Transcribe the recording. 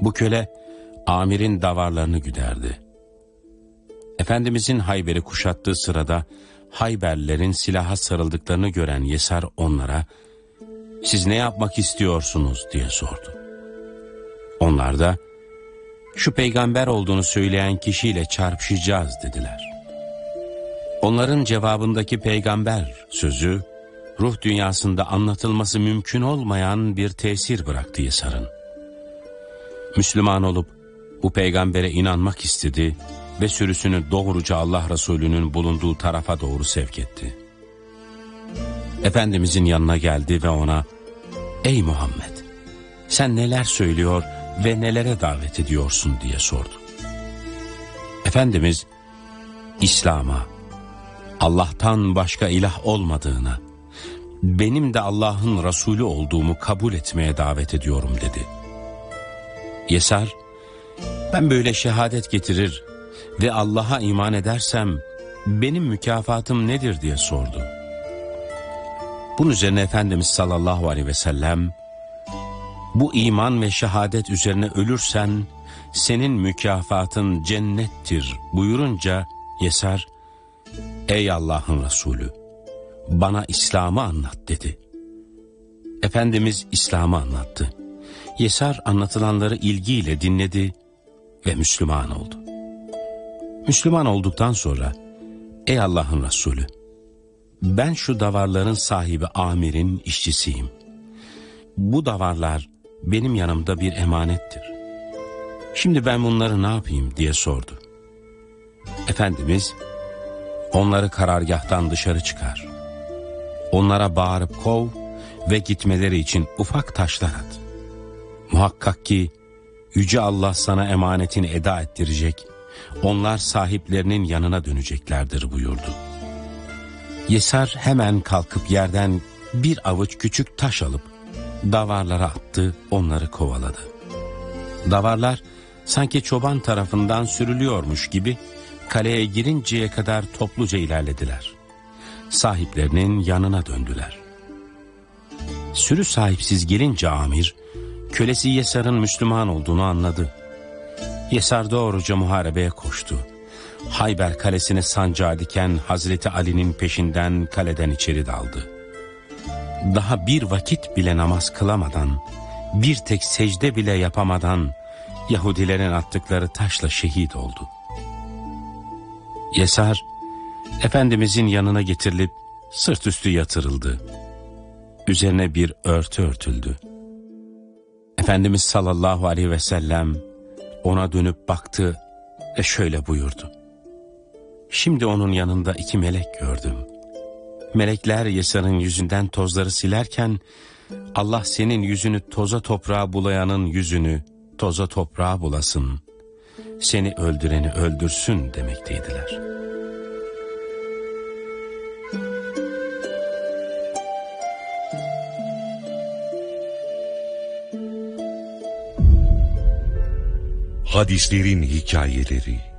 Bu köle amirin davarlarını güderdi. Efendimizin Hayber'i kuşattığı sırada Hayberlilerin silaha sarıldıklarını gören Yesar onlara "Siz ne yapmak istiyorsunuz?" diye sordu. Onlar da "Şu peygamber olduğunu söyleyen kişiyle çarpışacağız" dediler. Onların cevabındaki peygamber sözü ruh dünyasında anlatılması mümkün olmayan bir tesir bıraktı Yesar'ın. Müslüman olup bu peygambere inanmak istedi ve sürüsünü doğruca Allah Resulü'nün bulunduğu tarafa doğru sevk etti. Efendimizin yanına geldi ve ona "Ey Muhammed, sen neler söylüyor ve nelere davet ediyorsun?" diye sordu. Efendimiz İslam'a, Allah'tan başka ilah olmadığına, benim de Allah'ın Resulü olduğumu kabul etmeye davet ediyorum dedi. Yesar, ben böyle şehadet getirir ve Allah'a iman edersem benim mükafatım nedir diye sordu. Bunun üzerine Efendimiz sallallahu aleyhi ve sellem, bu iman ve şehadet üzerine ölürsen senin mükafatın cennettir buyurunca Yesar, ey Allah'ın Resulü, bana İslam'ı anlat dedi. Efendimiz İslam'ı anlattı. Yesar anlatılanları ilgiyle dinledi ve Müslüman oldu. Müslüman olduktan sonra, ey Allah'ın Resulü, ben şu davarların sahibi Amir'in işçisiyim. Bu davarlar benim yanımda bir emanettir. Şimdi ben bunları ne yapayım diye sordu. Efendimiz, onları karargâhtan dışarı çıkar. Onlara bağırıp kov ve gitmeleri için ufak taşlar at. Muhakkak ki Yüce Allah sana emanetini eda ettirecek, onlar sahiplerinin yanına döneceklerdir buyurdu. Yesar hemen kalkıp yerden bir avuç küçük taş alıp davarlara attı, onları kovaladı. Davarlar sanki çoban tarafından sürülüyormuş gibi kaleye girinceye kadar topluca ilerlediler. Sahiplerinin yanına döndüler. Sürü sahipsiz gelince Amir, kölesi Yesar'ın Müslüman olduğunu anladı. Yesar doğruca muharebeye koştu. Hayber kalesine sancağı diken Hazreti Ali'nin peşinden kaleden içeri daldı. Daha bir vakit bile namaz kılamadan, bir tek secde bile yapamadan Yahudilerin attıkları taşla şehit oldu. Yesar, Efendimizin yanına getirilip sırt üstü yatırıldı. Üzerine bir örtü örtüldü. Efendimiz sallallahu aleyhi ve sellem ona dönüp baktı ve şöyle buyurdu. Şimdi onun yanında 2 melek gördüm. Melekler Yesar'ın yüzünden tozları silerken Allah senin yüzünü toza toprağa bulayanın yüzünü toza toprağa bulasın, seni öldüreni öldürsün demekteydiler. Hadislerin hikayeleri.